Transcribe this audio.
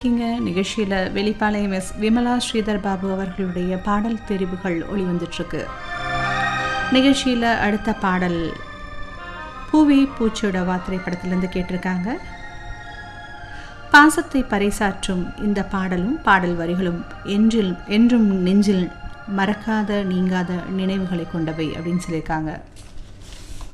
நிகழ்ச்சியில் வெளிப்பாளையம் எஸ் விமலா ஸ்ரீதர் பாபு அவர்களுடைய பாடல் தெரிவுகள் ஒளிவந்துட்டுருக்கு. நிகழ்ச்சியில் அடுத்த பாடல் பூவி பூச்சியோடவா திரைப்படத்திலிருந்து கேட்டிருக்காங்க. பாசத்தை பறைசாற்றும் இந்த பாடலும் பாடல் வரிகளும் என்றும் நெஞ்சில் மறக்காத நீங்காத நினைவுகளை கொண்டவை அப்படின்னு சொல்லியிருக்காங்க.